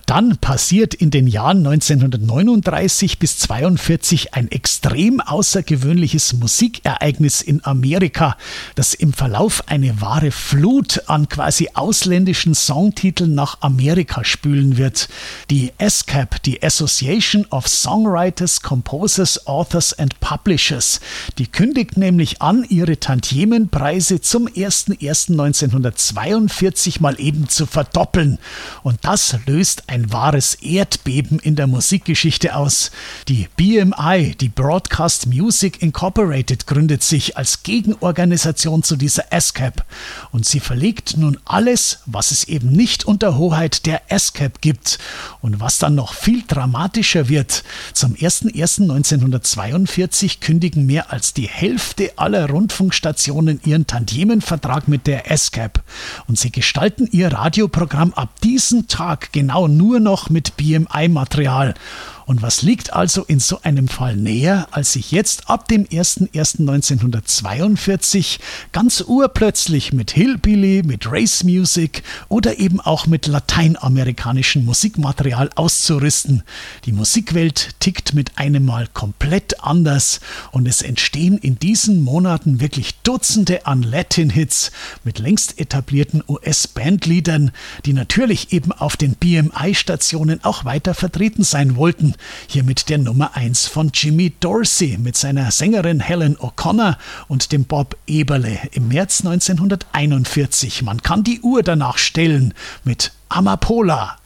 dann passiert in den Jahren 1939 bis 1942 ein extrem außergewöhnliches Musikereignis in Amerika, das im Verlauf eine wahre Flut an quasi ausländischen Songtiteln nach Amerika spülen wird. Die ASCAP, die Association of Songwriters, Composers, Authors and Publishers, die kündigt nämlich an, ihre Tantiemenpreise zum 01.01.1942 mal eben zu verdoppeln. Und das löst ein wahres Erdbeben in der Musikgeschichte aus. Die BMI, die Broadcast Music Incorporated, gründet sich als Gegenorganisation zu dieser ASCAP. Und sie verlegt nun alles, was es eben nicht unter Hoheit der ASCAP gibt. Und was dann noch viel dramatischer wird, zum 01.01.1942 kündigen mehr als die Hälfte aller Rundfunkstationen ihren Tantiemenvertrag mit der ASCAP. Und sie gestalten ihr Radioprogramm ab diesem Tag genau nur noch mit BMI-Material. Und was liegt also in so einem Fall näher, als sich jetzt ab dem 01.01.1942 ganz urplötzlich mit Hillbilly, mit Race Music oder eben auch mit lateinamerikanischem Musikmaterial auszurüsten. Die Musikwelt tickt mit einem Mal komplett anders und es entstehen in diesen Monaten wirklich Dutzende an Latin-Hits mit längst etablierten US-Bandleadern, die natürlich eben auf den BMI-Stationen auch weiter vertreten sein wollten. Hier mit der Nummer 1 von Jimmy Dorsey mit seiner Sängerin Helen O'Connor und dem Bob Eberle im März 1941. Man kann die Uhr danach stellen mit Amapola.